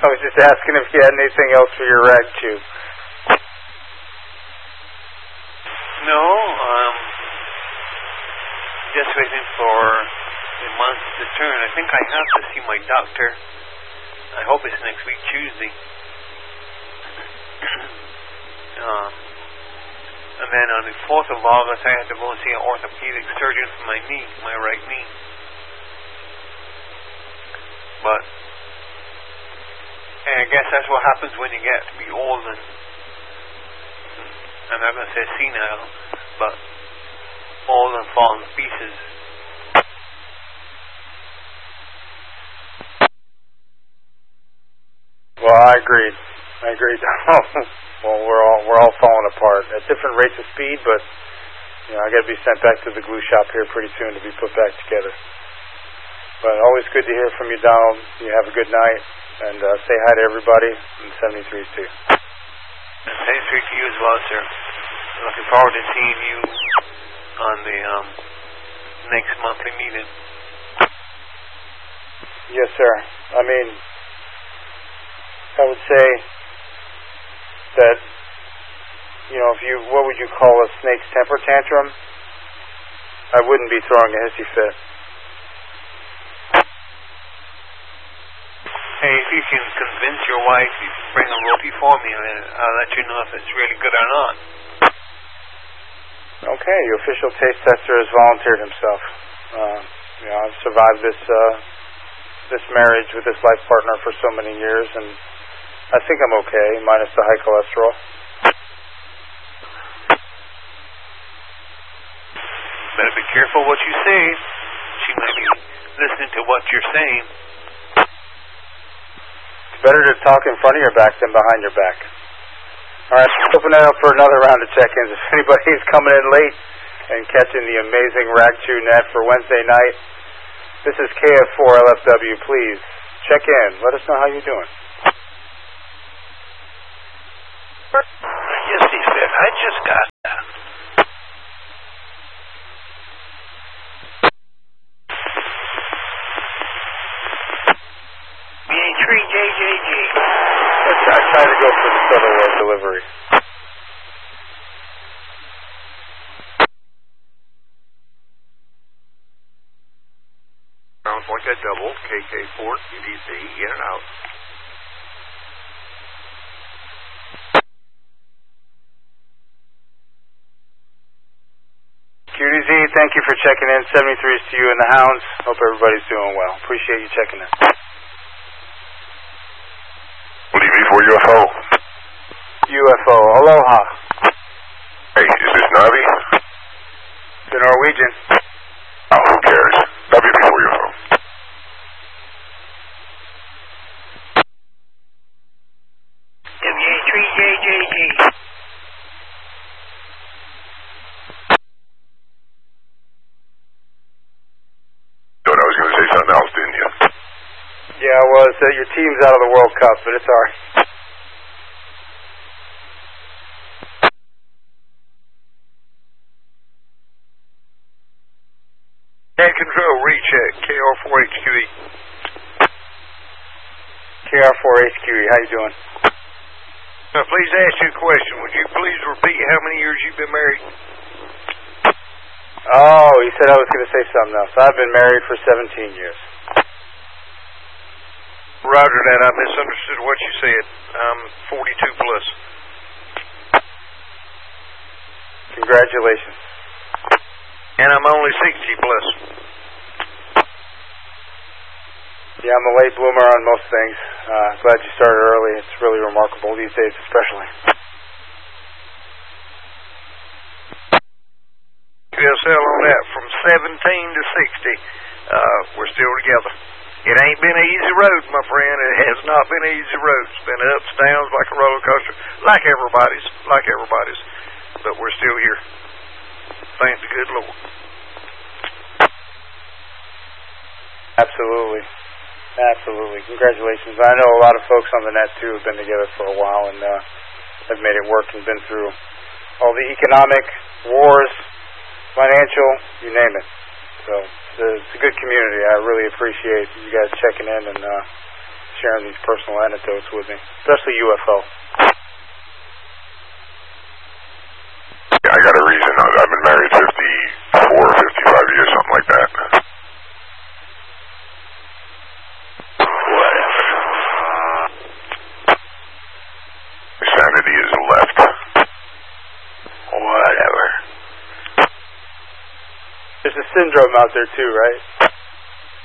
I was just asking if you had anything else for your rag chew. No, just waiting for the month to turn. I think I have to see my doctor. I hope it's next week, Tuesday. And then on the 4th of August, I had to go and see an orthopedic surgeon for my knee, my right knee. But, and I guess that's what happens when you get to be old and, I'm not going to say senile, but old and falling to pieces. Well, I agreed. Well, we're all falling apart at different rates of speed, but I got to be sent back to the glue shop here pretty soon to be put back together. But always good to hear from you, Donald. You have a good night, and say hi to everybody in 73 too. 73 to you as well, sir. Looking forward to seeing you on the next monthly meeting. Yes, sir. I mean, I would say that, what would you call a snake's temper tantrum? I wouldn't be throwing a hissy fit. Hey, if you can convince your wife, you can bring a roti for me, and I'll let you know if it's really good or not. Okay, your official taste tester has volunteered himself. I've survived this marriage with this life partner for so many years, and I think I'm okay, minus the high cholesterol. Better be careful what you say. She might be listening to what you're saying. It's better to talk in front of your back than behind your back. All right, let's open it up for another round of check-ins. If anybody's coming in late and catching the amazing Rag Chew net for Wednesday night, this is KF4LFW. Please check in. Let us know how you're doing. Yes, he said, I just got that. BA3JJJ. I try to go for the subtle delivery. Sounds like a double. KK4, QDZ, in and out. QDZ, thank you for checking in. 73 is to you and the Hounds. Hope everybody's doing well. Appreciate you checking in. What do you mean for UFO? UFO, aloha. Hey, is this Navi? The Norwegian. Oh, who cares? W before UFO. WA3JJJ. Thought I was going to say something else, didn't you? Yeah, well, it's your team's out of the World Cup, but it's all right. Command control, recheck, KR4HQE. KR4HQE, how you doing? Please ask you a question. Would you please repeat how many years you've been married? Oh, he said I was going to say something else. I've been married for 17 years. Roger that. I misunderstood what you said. I'm 42 plus. Congratulations. And I'm only 60 plus. Yeah, I'm a late bloomer on most things. Glad you started early. It's really remarkable these days, especially. QSL on that from 17 to 60. We're still together. It ain't been an easy road, my friend. It has not been an easy road. It's been ups, downs, like a roller coaster, like everybody's. But we're still here. Thank the good Lord. Absolutely. Congratulations. I know a lot of folks on the net, too, have been together for a while and have made it work and been through all the economic wars, financial, you name it. So it's a good community. I really appreciate you guys checking in and sharing these personal anecdotes with me, especially UFO. Yeah, I got a reason. I've been married 54, 55 years, something like that. Whatever. Sanity is left. Whatever. There's a syndrome out there too, right?